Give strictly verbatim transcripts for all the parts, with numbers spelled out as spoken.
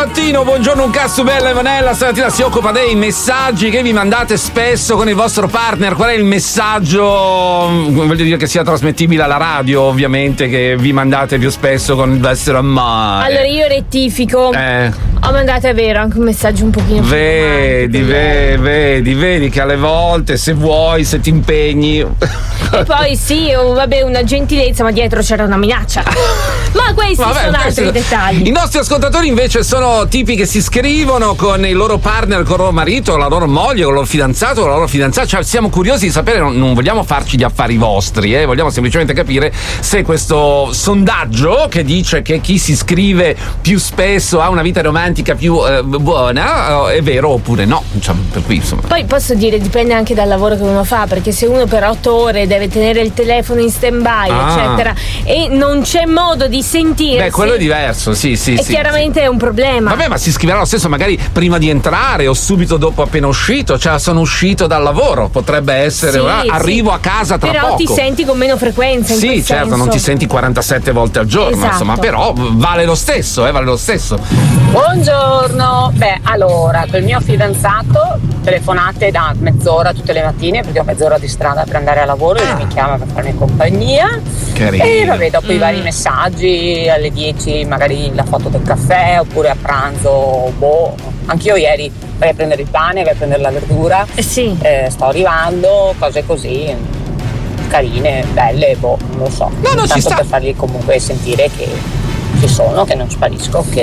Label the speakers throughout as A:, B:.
A: mattino, buongiorno un cazzo bella Evanella. Stamattina si occupa dei messaggi che vi mandate spesso con il vostro partner. Qual è il messaggio, voglio dire, che sia trasmettibile alla radio, ovviamente, che vi mandate più spesso con il vostro amore?
B: Allora io rettifico.
A: Eh.
B: Ho mandato, è vero, anche un messaggio un pochino più
A: Vedi, vedi, vedi, vedi che alle volte, se vuoi, se ti impegni.
B: E poi sì, oh, vabbè, una gentilezza, ma dietro c'era una minaccia. Ma questi
A: Vabbè,
B: sono altri
A: questo...
B: dettagli.
A: I nostri ascoltatori invece sono tipi che si scrivono con il loro partner, con il loro marito, con la loro moglie, con il loro fidanzato, con la loro fidanzata. Cioè, siamo curiosi di sapere, non, non vogliamo farci gli affari vostri, eh? Vogliamo semplicemente capire se questo sondaggio che dice che chi si scrive più spesso ha una vita romantica più eh, buona è vero oppure no. Cioè, per cui, insomma.
B: Poi posso dire, dipende anche dal lavoro che uno fa, perché se uno per otto ore deve tenere il telefono in stand-by,
A: ah.
B: eccetera, e non c'è modo di sentirsi,
A: beh, quello è diverso, sì, sì,
B: e
A: sì.
B: chiaramente
A: sì.
B: è un problema.
A: Vabbè, ma si scriverà lo stesso magari prima di entrare o subito dopo appena uscito, cioè sono uscito dal lavoro, potrebbe essere,
B: sì,
A: ah,
B: sì.
A: arrivo a casa tra
B: però
A: poco.
B: Però ti senti con meno frequenza, in
A: sì,
B: quel
A: certo,
B: senso.
A: non ti senti quarantasette volte al giorno,
B: esatto.
A: Insomma, però vale lo stesso, eh, vale lo stesso.
C: Buongiorno, beh, allora, col mio fidanzato telefonate da mezz'ora tutte le mattine, perché ho mezz'ora di strada per andare a lavoro, e lui mi chiama per farmi compagnia.
A: Carino.
C: E vabbè, dopo
B: mm.
C: i vari messaggi, alle dieci magari la foto del caffè, oppure a pranzo, boh, anch'io ieri vai a prendere il pane, vai a prendere la verdura,
B: eh sì.
C: eh, sto arrivando, cose così, carine, belle, boh, non lo so.
A: No, no, ci
C: tanto
A: sta.
C: per fargli comunque sentire che ci sono, che non sparisco, che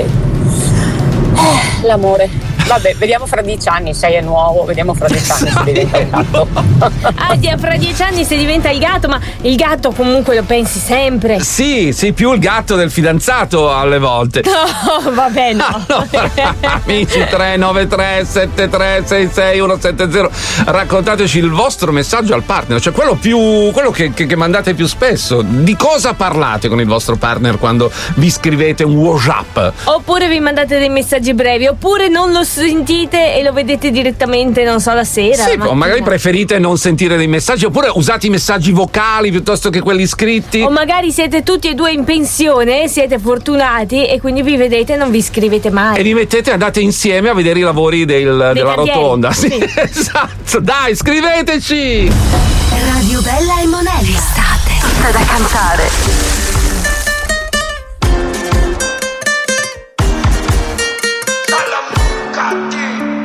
C: eh, l'amore. Vabbè, vediamo fra dieci anni, sei è nuovo, vediamo fra dieci anni se diventa il gatto.
B: Ah, fra dieci anni se diventa il gatto, ma il gatto comunque lo pensi sempre.
A: Sì, sì, più il gatto del fidanzato alle volte.
B: No, vabbè, no.
A: Allora, amici, tre nove tre sette tre sei sei uno sette zero, raccontateci il vostro messaggio al partner, cioè quello più quello che, che, che mandate più spesso. Di cosa parlate con il vostro partner quando vi scrivete un WhatsApp?
B: Oppure vi mandate dei messaggi brevi, oppure non lo sentite e lo vedete direttamente, non so, la sera.
A: Sì,
B: la
A: o magari preferite non sentire dei messaggi, oppure usate i messaggi vocali piuttosto che quelli scritti.
B: O magari siete tutti e due in pensione, siete fortunati e quindi vi vedete e non vi scrivete mai.
A: E vi mettete e andate insieme a vedere i lavori del, della
B: cantieri.
A: rotonda. Sì,
B: Sì.
A: Esatto, dai, scriveteci!
D: Radio Bella e Monella. Estate, tutta da cantare.